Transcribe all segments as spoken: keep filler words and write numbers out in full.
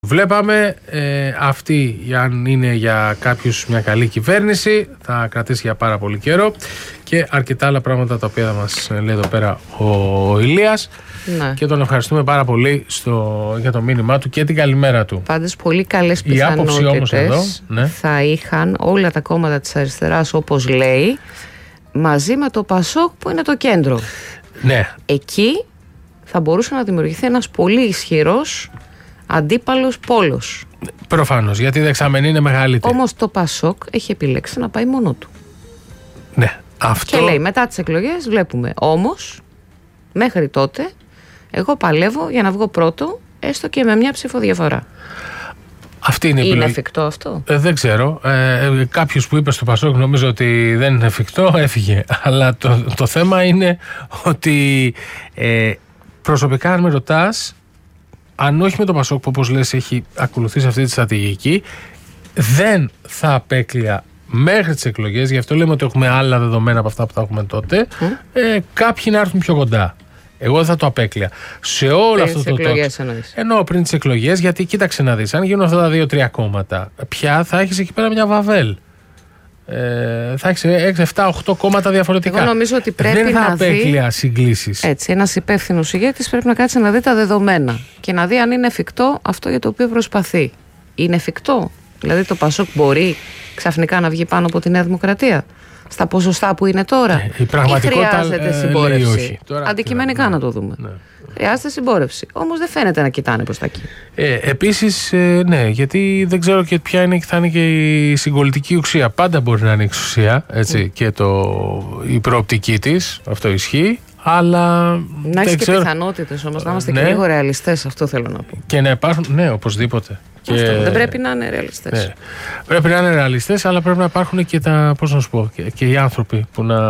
Βλέπαμε ε, αυτή, αν είναι για κάποιους μια καλή κυβέρνηση, θα κρατήσει για πάρα πολύ καιρό, και αρκετά άλλα πράγματα τα οποία θα μας λέει εδώ πέρα ο, ο Ηλίας. Ναι. Και τον ευχαριστούμε πάρα πολύ στο, για το μήνυμά του και την καλημέρα του. Πάντως πολύ καλές πιθανότητες ναι. θα είχαν όλα τα κόμματα της αριστεράς, όπως λέει, μαζί με το Πασόκ που είναι το κέντρο. Ναι. Εκεί θα μπορούσε να δημιουργηθεί ένας πολύ ισχυρός αντίπαλος πόλος. Προφανώς, γιατί η δεξαμενή είναι μεγαλύτερη. Όμως το Πασόκ έχει επιλέξει να πάει μόνο του. Ναι, αυτό... Και λέει μετά τις εκλογές βλέπουμε. Όμως μέχρι τότε εγώ παλεύω για να βγω πρώτο, έστω και με μια ψηφοδιαφορά. Αυτή είναι, είναι εφικτό αυτό? Ε, δεν ξέρω. Ε, κάποιος που είπε στο Πασόκ νομίζω ότι δεν είναι εφικτό, έφυγε. Αλλά το, το θέμα είναι ότι ε, προσωπικά, αν με ρωτάς, αν όχι με το Πασόκ που όπως λες έχει ακολουθήσει αυτή τη στρατηγική, δεν θα απέκλεια μέχρι τις εκλογές, γι' αυτό λέμε ότι έχουμε άλλα δεδομένα από αυτά που θα έχουμε τότε, mm. ε, κάποιοι να έρθουν πιο κοντά. Εγώ δεν θα το απέκλεια. Σε όλο πριν αυτό το τότε. Ενώ πριν τις εκλογές, γιατί κοίταξε να δεις, αν γίνουν αυτά τα δύο-τρία κόμματα, πια θα έχεις εκεί πέρα μια βαβέλ. Ε, θα έχεις έξι, επτά, οκτώ κόμματα διαφορετικά. Εγώ νομίζω ότι πρέπει δεν θα να απέκλεια δει, συγκλήσεις. Έτσι, ένας υπεύθυνος ηγέτης πρέπει να κάτσει να δει τα δεδομένα και να δει αν είναι εφικτό αυτό για το οποίο προσπαθεί. Είναι εφικτό? Δηλαδή το Πασόκ μπορεί ξαφνικά να βγει πάνω από τη Νέα Δημοκρατία στα ποσοστά που είναι τώρα? Ε, η πραγματικότητα ή χρειάζεται ε, συμπόρευση? όχι. Τώρα, αντικειμενικά ναι, να το δούμε. Ναι. Χρειάζεται συμπόρευση. Όμως δεν φαίνεται να κοιτάνε προς τα εκεί. Ε, επίσης, ε, ναι, γιατί δεν ξέρω και ποια είναι, θα είναι και η συγκολητική ουσία. Πάντα μπορεί να είναι η εξουσία, έτσι, mm. και το, η προοπτική της, αυτό ισχύει. Αλλά να έχει και ξέρω... πιθανότητες όμως, να είμαστε ναι. και λίγο ρεαλιστές, αυτό θέλω να πω. Και να υπάρχουν, ναι, οπωσδήποτε. Και... δεν πρέπει να είναι ρεαλιστές. Ναι. Πρέπει να είναι ρεαλιστές, αλλά πρέπει να υπάρχουν και τα, πώς να σου πω, και, και οι άνθρωποι που να.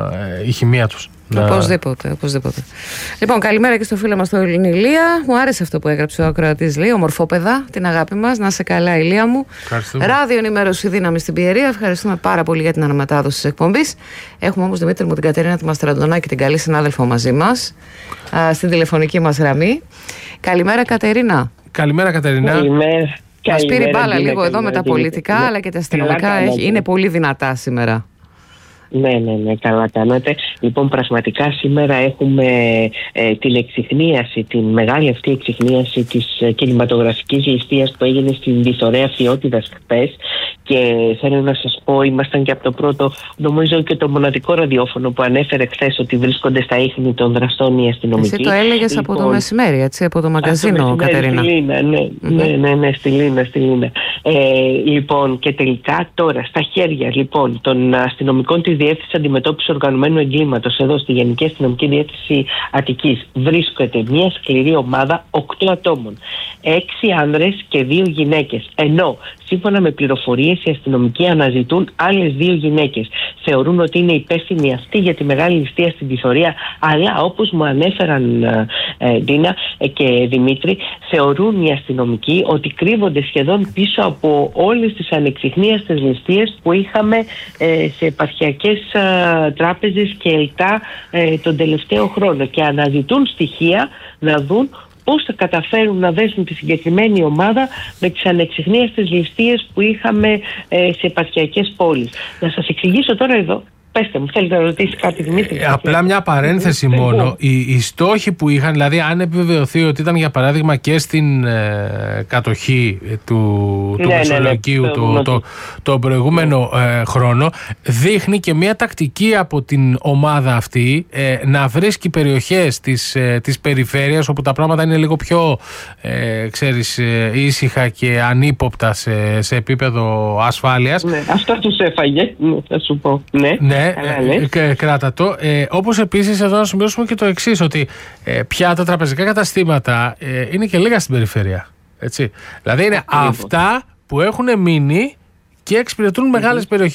Η χημεία τους. Οπωσδήποτε, οπωσδήποτε. Λοιπόν, καλημέρα και στο φίλο μας τον Ηλία. Μου άρεσε αυτό που έγραψε ο ακροατής, λέει, ομορφόπεδα, την αγάπη μας. Να σε καλά, Ηλία μου. Ράδιο ενημέρωση δύναμη στην Πιερία. Ευχαριστούμε πάρα πολύ για την αναμετάδοση της εκπομπής. Έχουμε όμως, Δημήτρη μου, την Κατερίνα τη Μαστραντονάκη, την καλή συνάδελφο μαζί μας, α, στην τηλεφωνική μας γραμμή. Καλημέρα, Κατερίνα. Καλημέρα, Κατερίνα. Καλημέρα. Μας πήρε μπάλα λίγο εδώ με τα πολιτικά, αλλά και τα αστυνομικά. Είναι πολύ δυνατά σήμερα. Ναι, ναι, ναι, καλά κάνατε. Λοιπόν, πραγματικά σήμερα έχουμε ε, την εξιχνίαση, την μεγάλη αυτή εξιχνίαση της ε, κινηματογραφικής ληστείας που έγινε στην Βηθωρέα Φιώτιδας χθες, και θέλω να σας πω, ήμασταν και από το πρώτο, νομίζω και το μοναδικό ραδιόφωνο που ανέφερε χθες ότι βρίσκονται στα ίχνη των δραστών οι αστυνομικοί. Εσύ το έλεγες λοιπόν, από το μεσημέρι, έτσι, από το μαγκαζίνο, το Κατερίνα. Στη Λίνα, ναι, mm-hmm. ναι, ναι, ναι, στη Λίνα, στη Λίνα. Ε, λοιπόν, και τελικά τώρα στα χέρια λοιπόν των αστυνομικών της Διεύθυνσης Αντιμετώπισης Οργανωμένου Εγκλήματος, εδώ στη Γενική Αστυνομική Διεύθυνση Αττικής, βρίσκεται μια σκληρή ομάδα οκτώ ατόμων. Έξι άνδρες και δύο γυναίκες. Ενώ σύμφωνα με πληροφορίες οι αστυνομικοί αναζητούν άλλες δύο γυναίκες. Θεωρούν ότι είναι υπεύθυνοι αυτοί για τη μεγάλη ληστεία στην Βηθωρέα, αλλά όπως μου ανέφεραν ε, Ντίνα ε, και Δημήτρη, θεωρούν οι αστυνομικοί ότι κρύβονται σχεδόν πίσω από όλες τις ανεξιχνίαστες ληστείες που είχαμε ε, σε επαρχιακές ε, τράπεζες και ελτά ε, τον τελευταίο χρόνο, και αναζητούν στοιχεία να δουν πώς θα καταφέρουν να δέσουν τη συγκεκριμένη ομάδα με τις ανεξιχνίαστες ληστείες που είχαμε ε, σε επαρχιακές πόλεις. Να σας εξηγήσω τώρα εδώ. Πέστε μου, θέλετε να ρωτήσει κάτι, Δημήτρη? Ε, απλά μια παρένθεση mm-hmm. μόνο. Οι, οι στόχοι που είχαν, δηλαδή αν επιβεβαιωθεί ότι ήταν για παράδειγμα και στην ε, κατοχή του, του ναι, Μεσολογγίου ναι, ναι, το, το, το προηγούμενο ε, χρόνο, δείχνει και μια τακτική από την ομάδα αυτή ε, να βρίσκει περιοχές της, ε, της περιφέρειας όπου τα πράγματα είναι λίγο πιο ε, ξέρεις, ε, ήσυχα και ανύποπτα σε, σε επίπεδο ασφάλειας. Ναι, αυτό τους έφαγε, ναι, θα σου πω. Ναι. Ναι. Ε, κράτα το. Ε, όπως επίσης εδώ να σημειώσουμε και το εξής, ότι ε, πια τα τραπεζικά καταστήματα ε, είναι και λίγα στην περιφέρεια. Έτσι. Δηλαδή είναι Ακριβώς. αυτά που έχουν μείνει και εξυπηρετούν mm-hmm. μεγάλες περιοχές.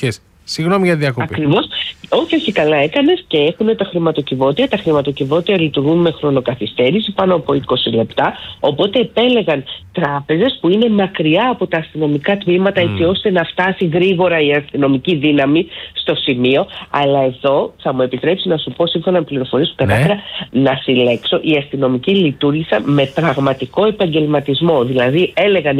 Συγγνώμη για τη διακοπή. Ακριβώς. Όχι, όχι, καλά έκανες, και έχουν τα χρηματοκιβώτια. Τα χρηματοκιβώτια λειτουργούν με χρονοκαθυστέρηση πάνω από είκοσι λεπτά. Οπότε επέλεγαν τράπεζες που είναι μακριά από τα αστυνομικά τμήματα, mm. έτσι ώστε να φτάσει γρήγορα η αστυνομική δύναμη στο σημείο. Αλλά εδώ θα μου επιτρέψει να σου πω, σύμφωνα με πληροφορίες που κατάφερα ναι. να συλλέξω, οι αστυνομικοί λειτουργήσαν με πραγματικό επαγγελματισμό. Δηλαδή έλεγαν